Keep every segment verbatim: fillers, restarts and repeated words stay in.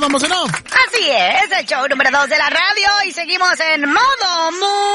emocionó. Así es, el show número dos de la radio y seguimos en modo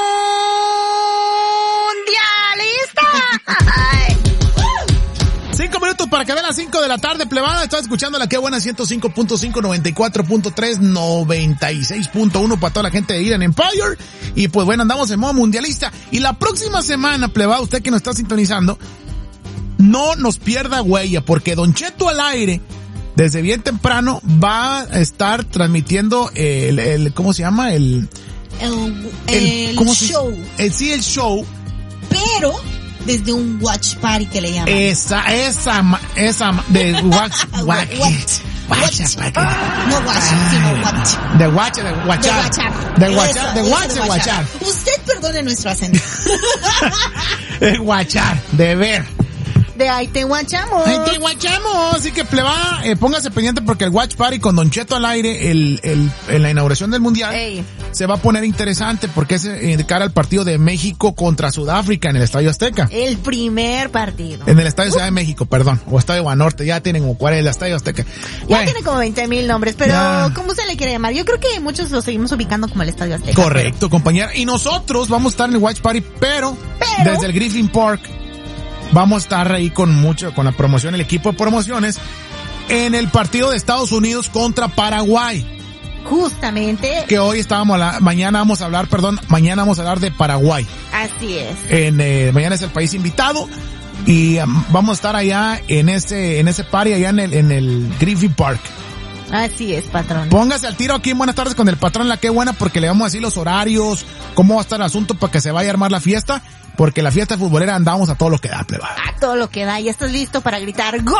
mundialista. Cinco minutos para que vean las cinco de la tarde, plebada. Estás escuchando la que buena ciento cinco punto cinco, noventa y cuatro punto tres, noventa y seis punto uno para toda la gente de Eden Empire. Y pues bueno, andamos en modo mundialista. Y la próxima semana, plebada, usted que nos está sintonizando, no nos pierda huella, porque Don Cheto al aire, desde bien temprano, va a estar transmitiendo el, el ¿cómo se llama? El, el, el, el ¿cómo se, show. El, sí, el show. Pero desde un watch party que le llaman. Esa, esa, esa, de watch, watch. Watch. Watch. No watch, sino watch. De watch, de watchar. De watchar. De watch, de watchar. Usted perdone nuestro acento. De watchar, de ver. De ahí te guachamos. Ahí te guachamos. Así que, plebada, eh, póngase pendiente porque el Watch Party con Don Cheto al aire, el, el, en la inauguración del Mundial, Ey. se va a poner interesante porque es de cara al partido de México contra Sudáfrica en el Estadio Azteca. El primer partido. En el Estadio Ciudad de México, perdón. O Estadio Banorte, ya tienen como cuál es el Estadio Azteca. Ya Bueno, tiene como veinte mil nombres, pero Ya. ¿cómo se le quiere llamar? Yo creo que muchos lo seguimos ubicando como el Estadio Azteca. correcto, compañera. Y nosotros vamos a estar en el Watch Party, pero, Pero- desde el Griffin Park vamos a estar ahí con mucho, con la promoción, el equipo de promociones, en el partido de Estados Unidos contra Paraguay. Justamente, Que hoy estábamos, a la, mañana vamos a hablar, perdón, mañana vamos a hablar de Paraguay. así es. En, eh, mañana es el país invitado y um, vamos a estar allá en ese, en ese party allá en el, en el Griffin Park. Así es, patrón. Póngase al tiro aquí en Buenas Tardes con el patrón La Que Buena porque le vamos a decir los horarios, cómo va a estar el asunto para que se vaya a armar la fiesta, porque la fiesta futbolera andamos a todo lo que da, plebada. A todo lo que da. ¿Ya estás listo para gritar ¡Gol!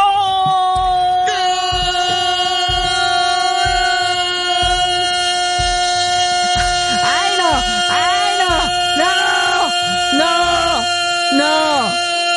¡Ay, no! ¡Ay, no! ¡No! ¡No! ¡No!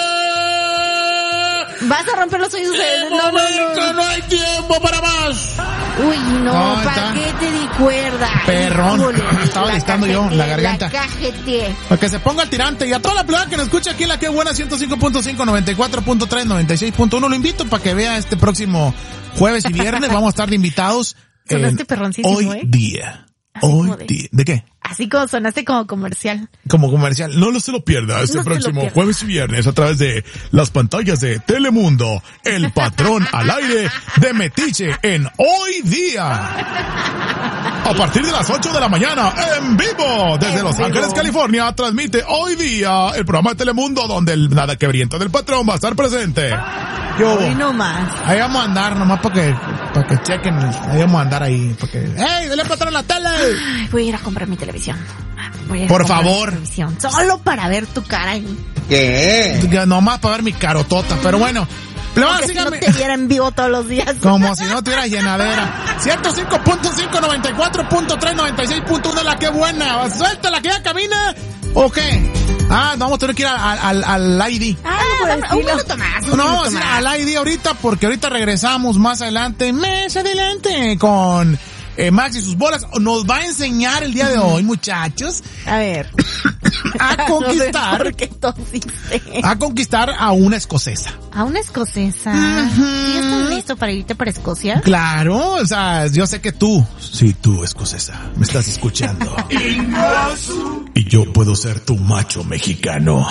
Vas a romper los oídos. de- No, no, no. no hay tiempo para más. Uy, no, No, ¿para está- qué te di cuerda? Perrón. Híjole, Estaba la listando yo, cajete, la garganta. La cajete. Para que se ponga el tirante y a toda la plebada que nos escucha aquí en La Que Buena ciento cinco punto cinco, noventa y cuatro punto tres, noventa y seis punto uno. Lo invito para que vea este próximo jueves y viernes. Vamos a estar de invitados. Sonaste en perroncísimo, Hoy ¿eh? día. Así Hoy como de- día. ¿De qué? Así como sonaste como comercial. Como comercial. No lo se lo pierda este No se lo próximo pierda. jueves y viernes a través de las pantallas de Telemundo. El patrón al aire de Metiche en Hoy Día. A partir de las ocho de la mañana, en vivo, desde En Los vivo. Ángeles, California, transmite Hoy Día el programa de Telemundo donde el nada quebriento del patrón va a estar presente. Yo, Hoy no más. ahí vamos a andar nomás para que, para que chequen, ahí vamos a andar ahí, porque, ¡hey, dale patrón a la tele! Ay, voy a ir a comprar mi televisión. Voy a ir a Por comprar favor. mi televisión. Solo para ver tu cara ahí. Que nomás para ver mi carotota, pero bueno. Plebada, Porque si no síganme. te viera en vivo todos los días. Como si no tuviera llenadera. ciento cinco punto cinco, noventa y cuatro punto tres, noventa y seis punto uno, La Que Buena. Suéltala que ya camina. ¿O qué? Ah, no, vamos a tener que ir al, al, al I D. Ah, un minuto más. Un No, minuto vamos a ir más. al I D ahorita porque ahorita regresamos más adelante, más adelante con eh, Max y sus bolas. Nos va a enseñar el día de hoy, muchachos, A ver. a conquistar, No sé por qué tosiste. a conquistar a una escocesa. A una escocesa. Ujú. ¿Sí estás listo para irte para Escocia? Claro, o sea, yo sé que tú, sí, tú, escocesa, me estás escuchando. Y yo puedo ser tu macho mexicano.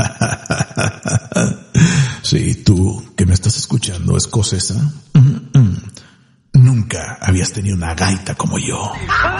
Sí, tú que me estás escuchando, escocesa. Mm, mm. Nunca habías tenido una gaita como yo.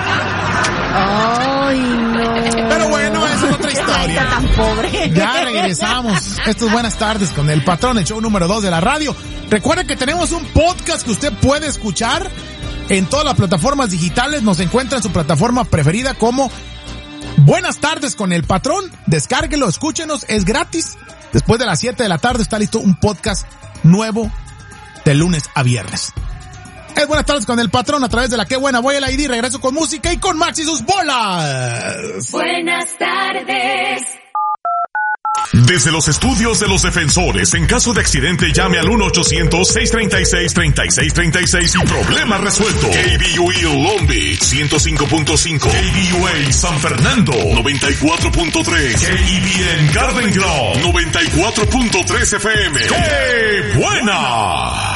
Ay, no. Pero bueno, esa es otra Qué historia. gaita tan pobre. Ya regresamos. Esto es Buenas Tardes con el patrón, el show número dos de la radio. Recuerden que tenemos un podcast que usted puede escuchar en todas las plataformas digitales. Nos encuentra en su plataforma preferida como Buenas Tardes con el patrón. Descárguelo, escúchenos, es gratis. Después de las siete de la tarde está listo un podcast nuevo de lunes a viernes. Es Buenas Tardes con el patrón a través de La Que Buena. Voy al I D, regreso con música y con Max y sus bolas. Buenas tardes. Desde los estudios de los defensores, en caso de accidente llame al uno ochocientos, seiscientos treinta y seis, treinta y seis treinta y seis y problema resuelto. K B U A Long Beach, ciento cinco punto cinco. K B U A San Fernando, noventa y cuatro punto tres. K E B N Garden Grove, noventa y cuatro punto tres F M. ¡Qué buena!